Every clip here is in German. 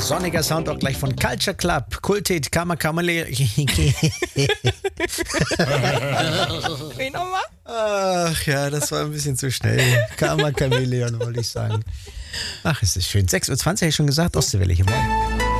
sonniger Sound auch gleich von Culture Club. Kulthit, Karma Kamele. Wie nochmal? Ach ja, das war ein bisschen zu schnell. Karma Chameleon, wollte ich sagen. Ach, es ist schön. 6.20 Uhr habe ich schon gesagt. Ostseewelle hier morgen.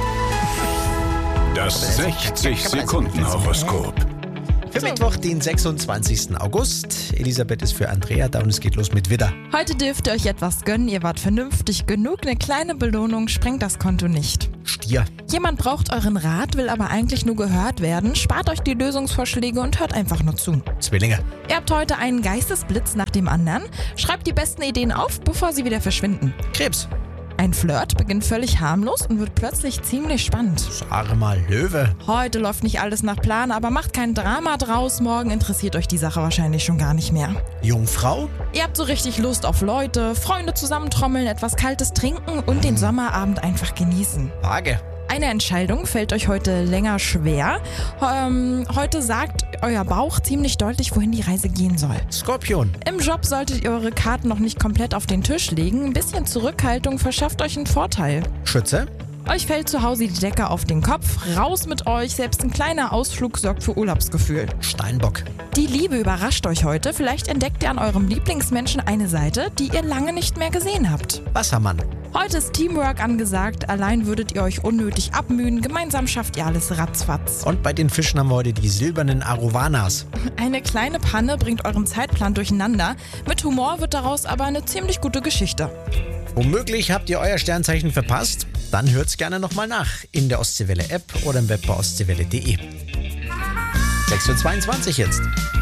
Das 60-Sekunden-Horoskop. Für Mittwoch, den 26. August. Elisabeth ist für Andrea da und es geht los mit Widder. Heute dürft ihr euch etwas gönnen, ihr wart vernünftig genug, eine kleine Belohnung sprengt das Konto nicht. Stier. Jemand braucht euren Rat, will aber eigentlich nur gehört werden, spart euch die Lösungsvorschläge und hört einfach nur zu. Zwillinge. Ihr habt heute einen Geistesblitz nach dem anderen, schreibt die besten Ideen auf, bevor sie wieder verschwinden. Krebs. Ein Flirt beginnt völlig harmlos und wird plötzlich ziemlich spannend. Sage mal, Löwe. Heute läuft nicht alles nach Plan, aber macht kein Drama draus, morgen interessiert euch die Sache wahrscheinlich schon gar nicht mehr. Jungfrau. Ihr habt so richtig Lust auf Leute, Freunde zusammentrommeln, etwas Kaltes trinken und den Sommerabend einfach genießen. Waage. Eine Entscheidung fällt euch heute länger schwer. Heute sagt euer Bauch ziemlich deutlich, wohin die Reise gehen soll. Skorpion. Im Job solltet ihr eure Karten noch nicht komplett auf den Tisch legen. Ein bisschen Zurückhaltung verschafft euch einen Vorteil. Schütze. Euch fällt zu Hause die Decke auf den Kopf. Raus mit euch, selbst ein kleiner Ausflug sorgt für Urlaubsgefühl. Steinbock. Die Liebe überrascht euch heute. Vielleicht entdeckt ihr an eurem Lieblingsmenschen eine Seite, die ihr lange nicht mehr gesehen habt. Wassermann. Heute ist Teamwork angesagt. Allein würdet ihr euch unnötig abmühen. Gemeinsam schafft ihr alles ratzfatz. Und bei den Fischen haben wir heute die silbernen Arovanas. Eine kleine Panne bringt euren Zeitplan durcheinander. Mit Humor wird daraus aber eine ziemlich gute Geschichte. Womöglich habt ihr euer Sternzeichen verpasst? Dann hört's gerne nochmal nach in der Ostseewelle-App oder im Web bei ostseewelle.de. 6.22 Uhr jetzt.